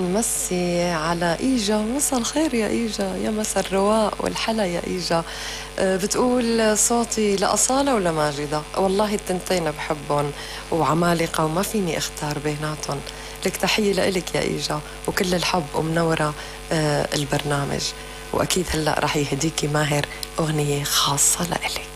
نمسي على إيجا. مساء الخير يا إيجا، يا مساء الرواق والحلا يا إيجا. بتقول صوتي لأصالة ولا ماجدة؟ والله التنتين بحبهم وعمالقة وما فيني اختار بيناتهم. لك تحية لإلك يا إيجا وكل الحب ومنورة البرنامج. وأكيد هلأ رح يهديكي ماهر أغنية خاصة لإلك.